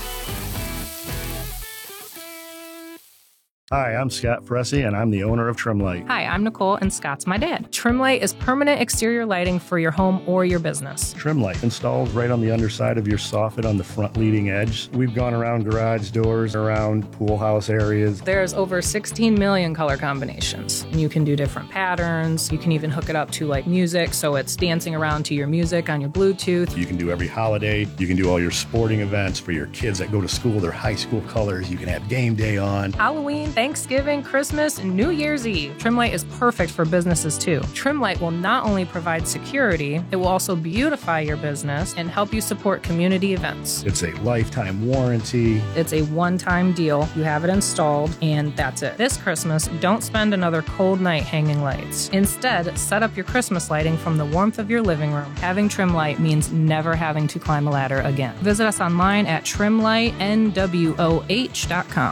Hi, I'm Scott Fressy, and I'm the owner of Trimlight. Hi, I'm Nicole, and Scott's my dad. Trimlight is permanent exterior lighting for your home or your business. Trimlight installed right on the underside of your soffit on the front leading edge. We've gone around garage doors, around pool house areas. There's over 16 million color combinations. You can do different patterns. You can even hook it up to like music, so it's dancing around to your music on your Bluetooth. You can do every holiday. You can do all your sporting events for your kids that go to school, their high school colors. You can have game day on. Halloween, Thanksgiving, Christmas, and New Year's Eve. Trimlight is perfect for businesses too. Trimlight will not only provide security, it will also beautify your business and help you support community events. It's a lifetime warranty. It's a one-time deal. You have it installed, and that's it. This Christmas, don't spend another cold night hanging lights. Instead, set up your Christmas lighting from the warmth of your living room. Having Trimlight means never having to climb a ladder again. Visit us online at trimlightnwoh.com.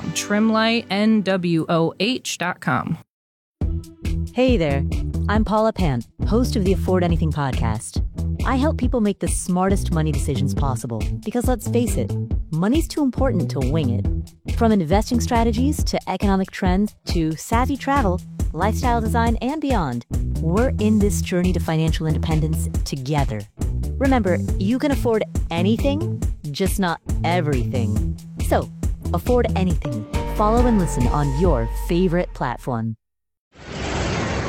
trimlightnwoh.com. Hey there, I'm Paula Pant, host of the Afford Anything podcast. I help people make the smartest money decisions possible because let's face it, money's too important to wing it. From investing strategies to economic trends to savvy travel, lifestyle design, and beyond, we're in this journey to financial independence together. Remember, you can afford anything, just not everything. So, afford anything. Follow and listen on your favorite platform.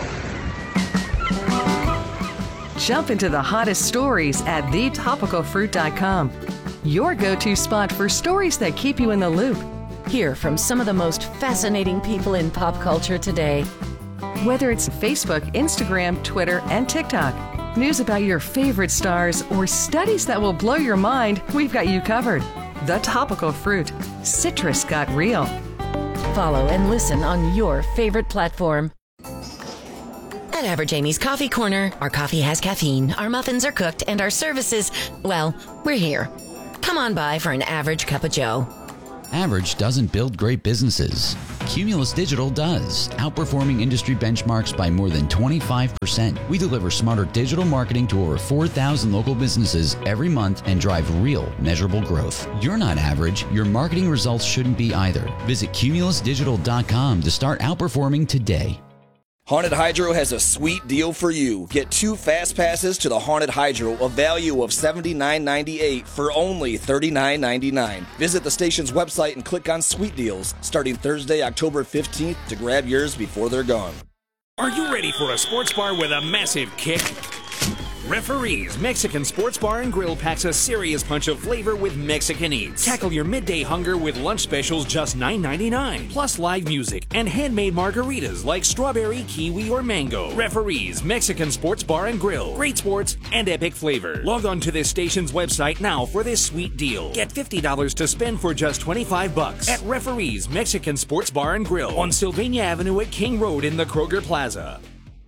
Jump into the hottest stories at thetopicalfruit.com. Your go-to spot for stories that keep you in the loop. Hear from some of the most fascinating people in pop culture today. Whether it's Facebook, Instagram, Twitter, and TikTok, news about your favorite stars, or studies that will blow your mind, we've got you covered. The Topical Fruit. Citrus got real. Follow and listen on your favorite platform. At Average Amy's Coffee Corner, our coffee has caffeine, our muffins are cooked, and our services, well, we're here. Come on by for an average cup of joe. Average doesn't build great businesses. Cumulus Digital does, outperforming industry benchmarks by more than 25%. We deliver smarter digital marketing to over 4,000 local businesses every month and drive real, measurable growth. You're not average. Your marketing results shouldn't be either. Visit cumulusdigital.com to start outperforming today. Haunted Hydro has a sweet deal for you. Get 2 fast passes to the Haunted Hydro, a value of $79.98 for only $39.99. Visit the station's website and click on Sweet Deals starting Thursday, October 15th to grab yours before they're gone. Are you ready for a sports bar with a massive kick? Referees Mexican Sports Bar and Grill packs a serious punch of flavor with Mexican eats. Tackle your midday hunger with lunch specials just $9.99, plus live music and handmade margaritas like strawberry, kiwi, or mango. Referees Mexican Sports Bar and Grill. Great sports and epic flavor. Log on to this station's website now for this sweet deal. Get $50 to spend for just $25 at Referees Mexican Sports Bar and Grill on Sylvania Avenue at King Road in the Kroger Plaza.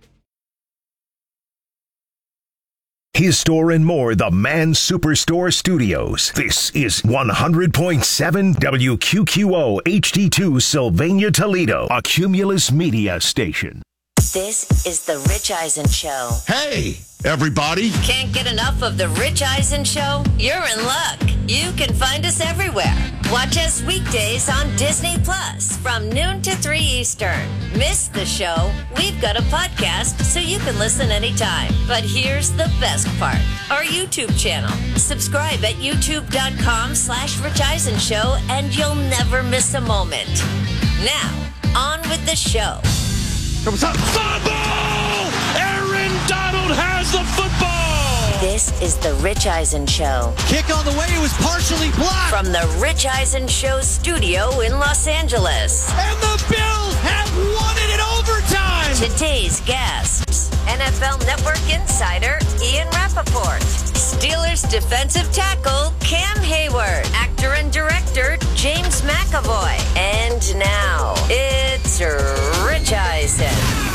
His Store and More, the Man Superstore Studios. This is 100.7 WQQO HD2 Sylvania, Toledo, a Cumulus Media station. This is The Rich Eisen Show. Hey, everybody. Can't get enough of The Rich Eisen Show? You're in luck. You can find us everywhere. Watch us weekdays on Disney Plus from noon to 3 Eastern. Miss the show? We've got a podcast so you can listen anytime. But here's the best part. Our YouTube channel. Subscribe at youtube.com/Rich Eisen Show and you'll never miss a moment. Now, on with the show. What's up? Fumble! Aaron Donald has the football! This is The Rich Eisen Show. Kick on the way, it was partially blocked. From The Rich Eisen Show studio in Los Angeles. And the Bills have won it in overtime! Today's guests, NFL Network insider Ian Rappaport. Steelers defensive tackle Cam Hayward. Actor and director James McAvoy. And now, it's Rich Eisen.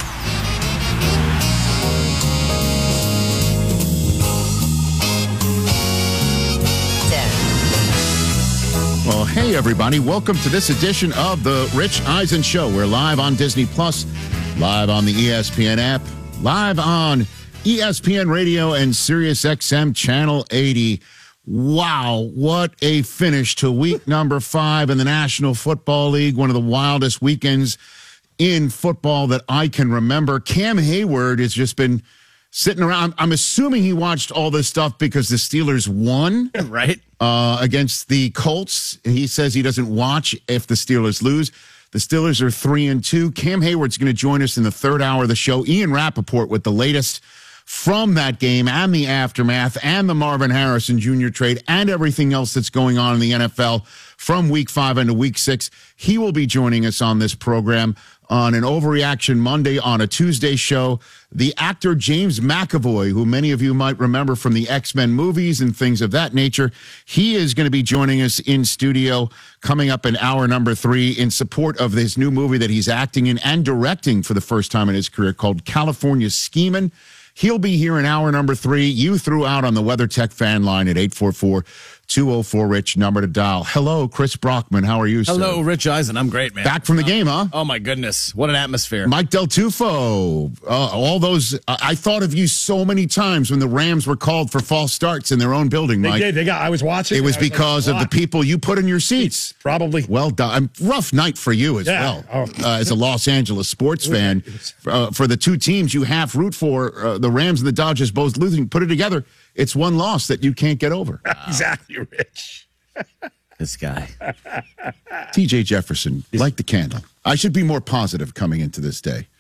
Well, hey, everybody. Welcome to this edition of The Rich Eisen Show. We're live on Disney Plus, live on the ESPN app, live on ESPN Radio and Sirius XM Channel 80. Wow, what a finish to week number 5 in the National Football League. One of the wildest weekends in football that I can remember. Cam Hayward has just been sitting around. I'm assuming he watched all this stuff because the Steelers won. Right. Against the Colts. He says he doesn't watch if the Steelers lose. The Steelers are 3-2. Cam Hayward's going to join us in the third hour of the show. Ian Rappaport with the latest from that game and the aftermath and the Marvin Harrison Jr. trade and everything else that's going on in the NFL from week 5 into week 6. He will be joining us on this program on an Overreaction Monday on a Tuesday show. The actor James McAvoy, who many of you might remember from the X-Men movies and things of that nature, he is going to be joining us in studio coming up in hour number 3 in support of this new movie that he's acting in and directing for the first time in his career called California Schemin'. He'll be here in hour number 3. You threw out on the WeatherTech fan line at 844-204-RICH, number to dial. Hello, Chris Brockman. How are you, sir? Hello, Rich Eisen. I'm great, man. Back from the game, huh? Oh, my goodness. What an atmosphere. Mike Del Tufo. All those. I thought of you so many times when the Rams were called for false starts in their own building, Mike. They did. I was watching. It was because of the people you put in your seats. Probably. Well done. Rough night for you as well. As a Los Angeles sports fan. For the two teams you half root for, the Rams and the Dodgers both losing, put it together, it's one loss that you can't get over. Exactly, Rich. This guy. TJ Jefferson, light the candle. I should be more positive coming into this day.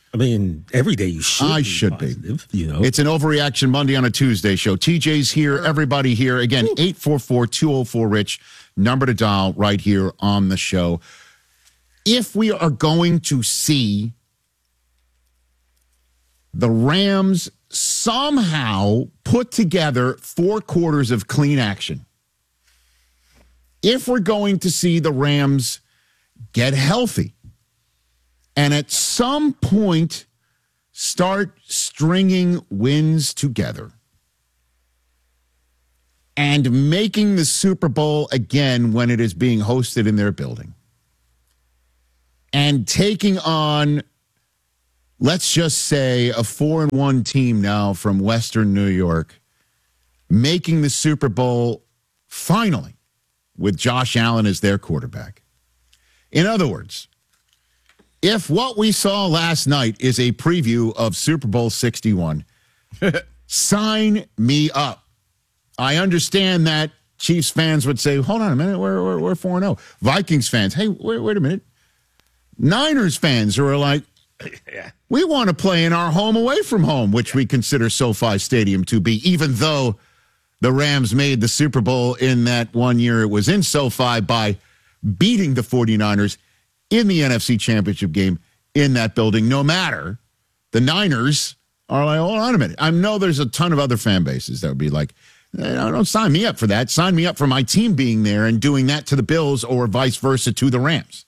I mean, every day you should. I should positive, be. You know, it's an Overreaction Monday on a Tuesday show. TJ's here. Everybody here. Again, 844-204-RICH. Number to dial right here on the show. If we are going to see the Rams somehow put together 4 quarters of clean action, if we're going to see the Rams get healthy and at some point start stringing wins together and making the Super Bowl again when it is being hosted in their building, and taking on, let's just say, a 4-1 team now from Western New York, making the Super Bowl finally with Josh Allen as their quarterback. In other words, if what we saw last night is a preview of Super Bowl 61, sign me up. I understand that Chiefs fans would say, hold on a minute, we're 4-0. Vikings fans, hey, wait a minute. Niners fans who are like, we want to play in our home away from home, which we consider SoFi Stadium to be, even though the Rams made the Super Bowl in that one year it was in SoFi by beating the 49ers in the NFC Championship game in that building. No matter, the Niners are like, hold on a minute. I know there's a ton of other fan bases that would be like, don't sign me up for that. Sign me up for my team being there and doing that to the Bills or vice versa to the Rams.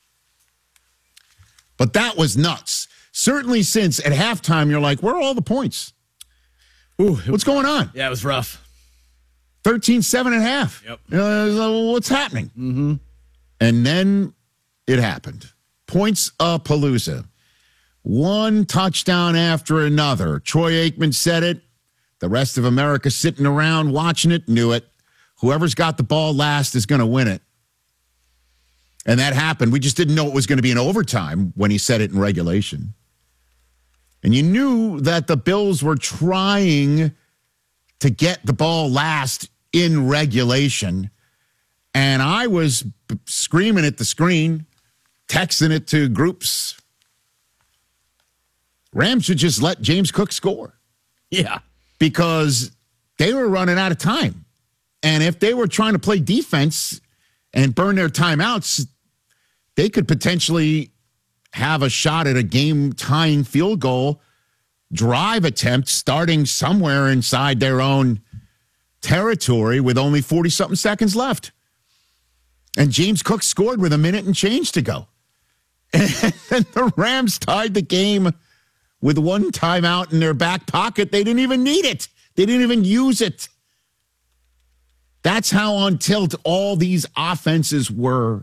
But that was nuts. Certainly since at halftime, you're like, where are all the points? What's going on? Yeah, it was rough. 13-7.5. Yep. What's happening? Mm-hmm. And then it happened. Points-a-palooza. One touchdown after another. Troy Aikman said it. The rest of America sitting around watching it knew it. Whoever's got the ball last is going to win it. And that happened. We just didn't know it was going to be in overtime when he said it in regulation. And you knew that the Bills were trying to get the ball last in regulation. And I was screaming at the screen, texting it to groups. Rams should just let James Cook score. Yeah. Because they were running out of time. And if they were trying to play defense and burn their timeouts, they could potentially have a shot at a game-tying field goal drive attempt starting somewhere inside their own territory with only 40-something seconds left. And James Cook scored with a minute and change to go. And the Rams tied the game with one timeout in their back pocket. They didn't even need it. They didn't even use it. That's how on tilt all these offenses were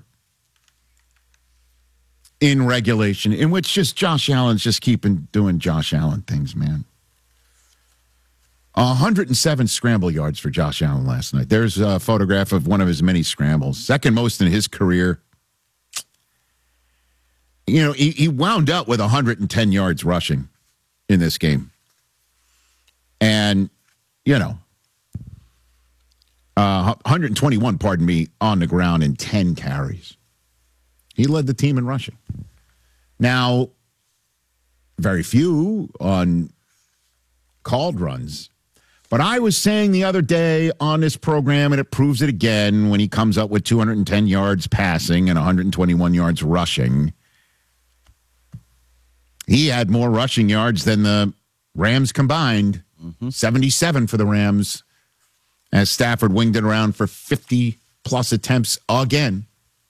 in regulation, in which just Josh Allen's just keeping doing Josh Allen things, man. 107 scramble yards for Josh Allen last night. There's a photograph of one of his many scrambles. Second most in his career. You know, he wound up with 110 yards rushing in this game. And, you know, 121, pardon me, on the ground in 10 carries. He led the team in rushing. Now, very few on called runs. But I was saying the other day on this program, and it proves it again when he comes up with 210 yards passing and 121 yards rushing. He had more rushing yards than the Rams combined. 77 for the Rams, as Stafford winged it around for 50-plus attempts again.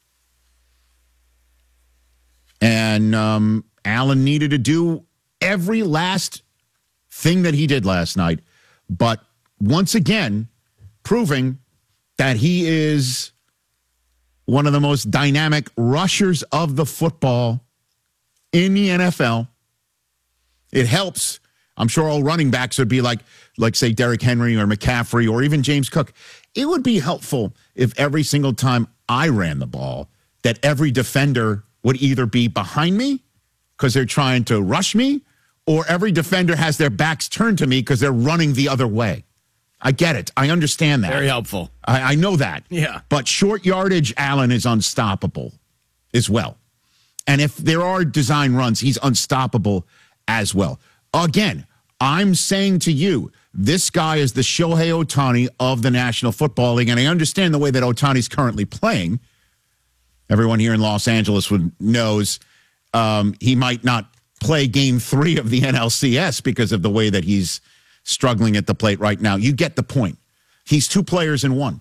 And Allen needed to do every last thing that he did last night. But once again, proving that he is one of the most dynamic rushers of the football in the NFL. It helps. I'm sure all running backs would be like say, Derrick Henry or McCaffrey or even James Cook. It would be helpful if every single time I ran the ball, that every defender would either be behind me because they're trying to rush me, or every defender has their backs turned to me because they're running the other way. I get it. I understand that. Very helpful. I know that. Yeah. But short yardage, Allen is unstoppable as well. And if there are design runs, he's unstoppable as well. Again, I'm saying to you, this guy is the Shohei Ohtani of the National Football League, and I understand the way that Ohtani's currently playing. Everyone here in Los Angeles knows he might not play Game 3 of the NLCS because of the way that he's struggling at the plate right now. You get the point. He's two players in one.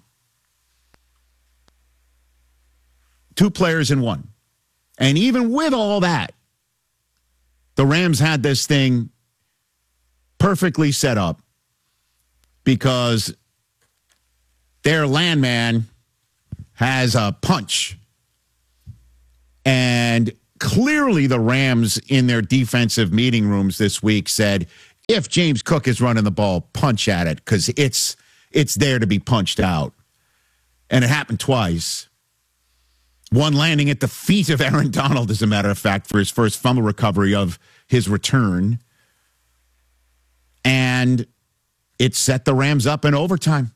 Two players in one. And even with all that, the Rams had this thing perfectly set up because their landman has a punch. And clearly the Rams in their defensive meeting rooms this week said, if James Cook is running the ball, punch at it because it's there to be punched out. And it happened twice. One landing at the feet of Aaron Donald, as a matter of fact, for his first fumble recovery of his return. And it set the Rams up in overtime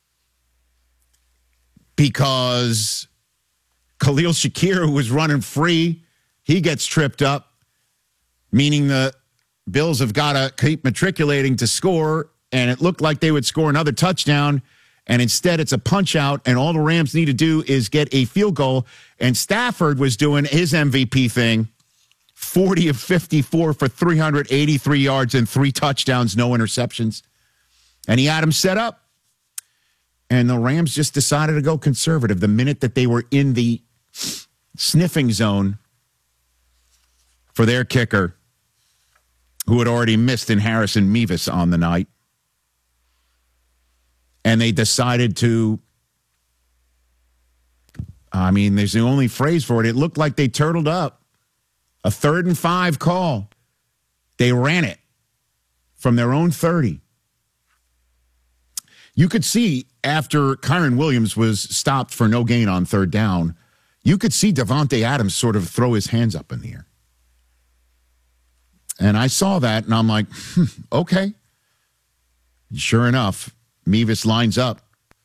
because Khalil Shakir, who was running free, he gets tripped up, meaning the Bills have got to keep matriculating to score, and it looked like they would score another touchdown. And instead, it's a punch out, and all the Rams need to do is get a field goal. And Stafford was doing his MVP thing, 40 of 54 for 383 yards and 3 touchdowns, no interceptions. And he had him set up. And the Rams just decided to go conservative the minute that they were in the sniffing zone for their kicker, who had already missed in Harrison Mevis on the night. And they decided to, there's the only phrase for it. It looked like they turtled up. A 3rd and 5 call. They ran it from their own 30. You could see after Kyron Williams was stopped for no gain on 3rd down, you could see Davante Adams sort of throw his hands up in the air. And I saw that, and I'm like, okay. Sure enough, Mevis lines up,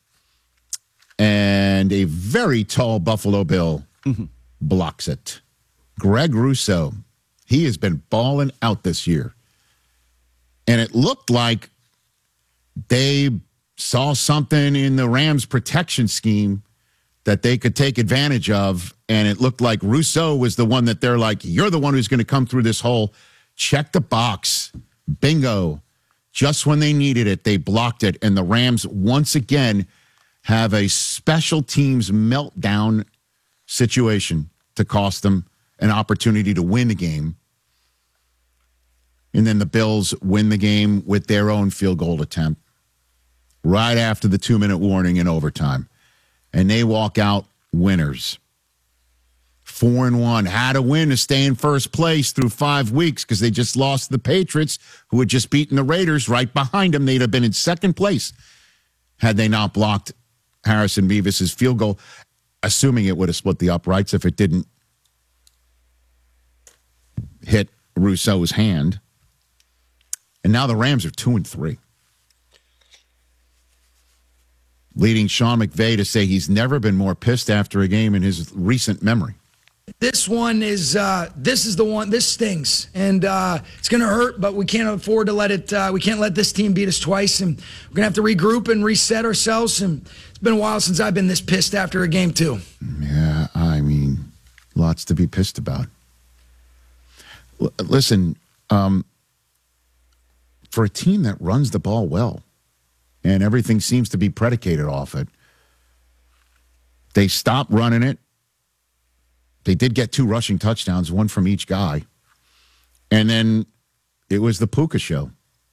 and a very tall Buffalo Bill blocks it. Greg Rousseau, he has been balling out this year. And it looked like they saw something in the Rams' protection scheme that they could take advantage of, and it looked like Rousseau was the one that they're like, you're the one who's going to come through this hole. Check the box. Bingo. Just when they needed it, they blocked it. And the Rams, once again, have a special teams meltdown situation to cost them an opportunity to win the game. And then the Bills win the game with their own field goal attempt right after the 2-minute warning in overtime. And they walk out winners. 4-1, had to win to stay in first place through 5 weeks because they just lost the Patriots, who had just beaten the Raiders right behind them. They'd have been in second place had they not blocked Harrison Mevis' field goal, assuming it would have split the uprights if it didn't hit Rousseau's hand. And now the Rams are 2-3. Leading Sean McVay to say he's never been more pissed after a game in his recent memory. This one is, this is the one, this stings. And it's going to hurt, but we can't afford to let it, we can't let this team beat us twice. And we're going to have to regroup and reset ourselves. And it's been a while since I've been this pissed after a game, too. Yeah, lots to be pissed about. Listen, for a team that runs the ball well, and everything seems to be predicated off it, they stopped running it. They did get 2 rushing touchdowns, 1 from each guy. And then it was the Puka show.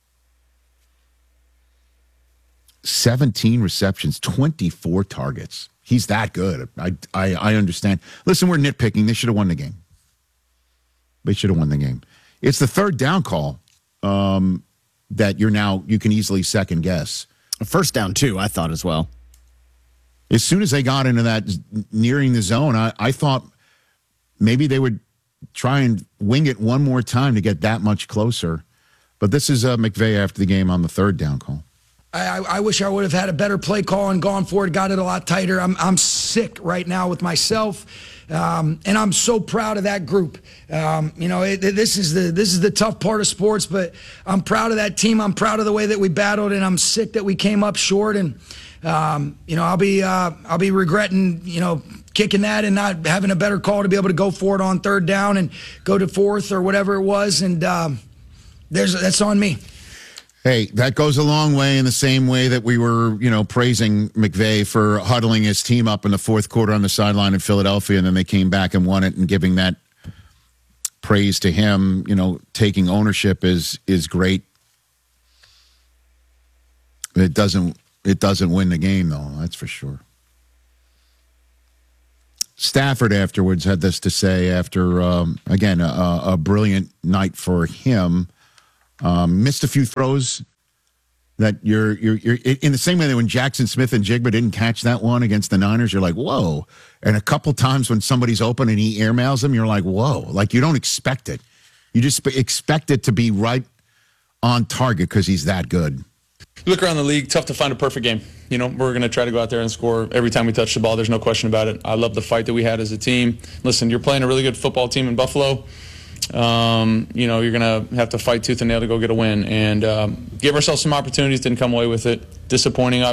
17 receptions, 24 targets. He's that good. I understand. Listen, we're nitpicking. They should have won the game. They should have won the game. It's the 3rd down call that you can easily second guess. A 1st down, too, I thought as well. As soon as they got into that nearing the zone, I thought maybe they would try and wing it one more time to get that much closer. But this is McVay after the game on the 3rd down call. I wish I would have had a better play call and gone for it, got it a lot tighter. I'm sick right now with myself, and I'm so proud of that group. This is the tough part of sports, but I'm proud of that team. I'm proud of the way that we battled, and I'm sick that we came up short. And I'll be regretting kicking that and not having a better call to be able to go for it on third down and go to fourth or whatever it was. And that's on me. Hey, that goes a long way in the same way that we were, praising McVay for huddling his team up in the fourth quarter on the sideline in Philadelphia, and then they came back and won it, and giving that praise to him, taking ownership is great. It doesn't win the game, though, that's for sure. Stafford afterwards had this to say after, again, a brilliant night for him. Missed a few throws that you're in the same way that when Jackson Smith and Jigba didn't catch that one against the Niners, you're like, whoa. And a couple times when somebody's open and he airmails them, you're like, whoa. Like, you don't expect it. You just expect it to be right on target because he's that good. Look around the league, tough to find a perfect game. We're going to try to go out there and score every time we touch the ball. There's no question about it. I love the fight that we had as a team. Listen, you're playing a really good football team in Buffalo. You're going to have to fight tooth and nail to go get a win. And give ourselves some opportunities, didn't come away with it. Disappointing,